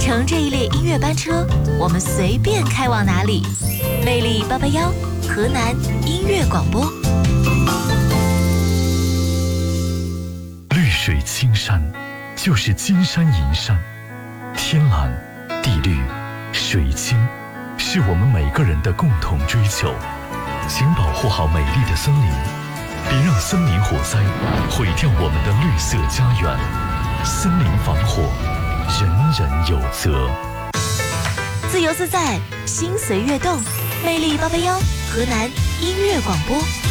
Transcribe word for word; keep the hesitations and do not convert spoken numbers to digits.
乘这一列音乐班车，我们随便开往哪里。魅力八八幺，河南音乐广播。 绿水青山，就是金山银山，天蓝地绿水清，是我们每个人的共同追求。请保护好美丽的森林，别让森林火灾毁掉我们的绿色家园。森林防火，人人有责。 自由自在，心随悦动。魅力八八幺，河南音乐广播。